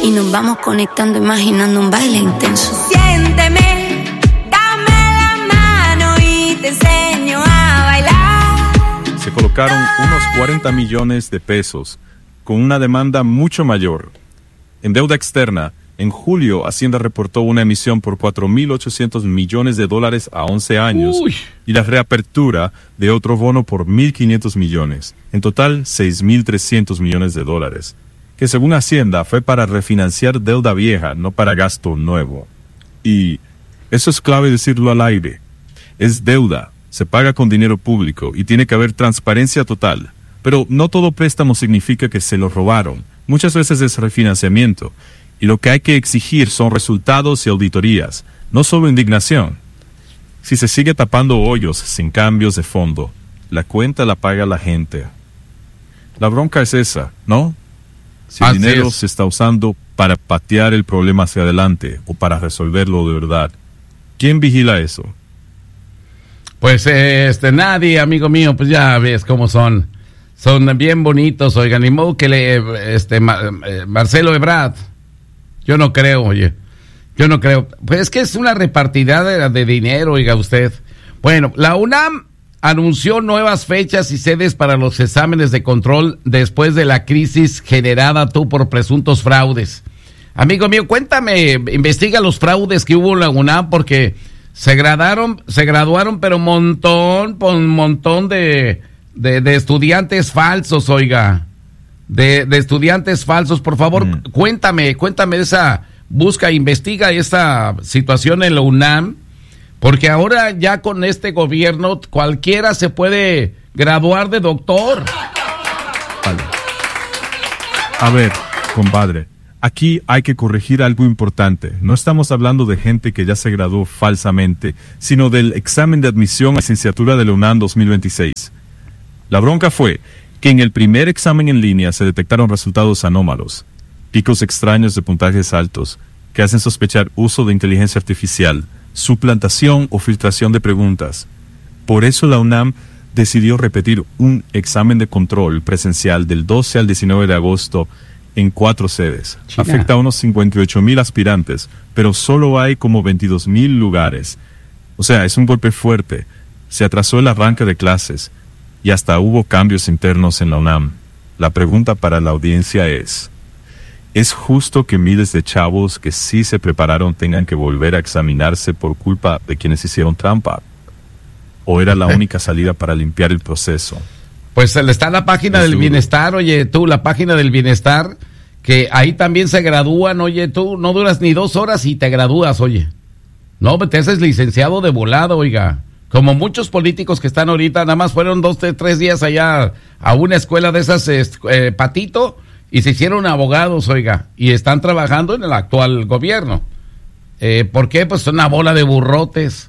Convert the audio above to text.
y nos vamos conectando, imaginando un baile intenso. Siénteme, dame la mano y te enseño a bailar. Se colocaron unos 40 millones de pesos, con una demanda mucho mayor. En deuda externa, en julio, Hacienda reportó una emisión por $4.800 millones a 11 años y la reapertura de otro bono por 1.500 millones. En total, $6.300 millones, que según Hacienda fue para refinanciar deuda vieja, no para gasto nuevo. Y eso es clave decirlo al aire. Es deuda, se paga con dinero público y tiene que haber transparencia total. Pero no todo préstamo significa que se lo robaron. Muchas veces es refinanciamiento. Y lo que hay que exigir son resultados y auditorías, no solo indignación. Si se sigue tapando hoyos sin cambios de fondo, la cuenta la paga la gente. La bronca es esa, ¿no? Si el dinero se está usando para patear el problema hacia adelante o para resolverlo de verdad, ¿quién vigila eso? Pues nadie, amigo mío, pues ya ves cómo son. Son bien bonitos, oigan, ni modo que Marcelo Ebrard. Yo no creo, oye. Yo no creo. Pues es que es una repartidera de dinero, oiga usted. Bueno, la UNAM anunció nuevas fechas y sedes para los exámenes de control después de la crisis generada por presuntos fraudes. Amigo mío, cuéntame, investiga los fraudes que hubo en la UNAM, porque se graduaron, pero un montón de estudiantes falsos, oiga. De estudiantes falsos, por favor, cuéntame de esa, investiga esa situación en la UNAM, porque ahora ya con este gobierno cualquiera se puede graduar de doctor. Vale. A ver, compadre, aquí hay que corregir algo importante. No estamos hablando de gente que ya se graduó falsamente, sino del examen de admisión a licenciatura de la UNAM 2026. La bronca fue que en el primer examen en línea se detectaron resultados anómalos, picos extraños de puntajes altos, que hacen sospechar uso de inteligencia artificial, suplantación o filtración de preguntas. Por eso la UNAM decidió repetir un examen de control presencial del 12 al 19 de agosto en 4 sedes. China. Afecta a unos 58,000 aspirantes, pero solo hay como 22,000 lugares. O sea, es un golpe fuerte. Se atrasó el arranque de clases y hasta hubo cambios internos en la UNAM. La pregunta para la audiencia ¿es justo que miles de chavos que sí se prepararon tengan que volver a examinarse por culpa de quienes hicieron trampa? ¿O era la única salida para limpiar el proceso? Pues está la página del bienestar, oye tú, la página del bienestar, que ahí también se gradúan, oye tú, no duras ni 2 horas y te gradúas, oye. No, te haces licenciado de volado, oiga. Como muchos políticos que están ahorita, nada más fueron 2, 3 días allá a una escuela de esas, Patito, y se hicieron abogados, oiga, y están trabajando en el actual gobierno. ¿Por qué? Pues son una bola de burrotes.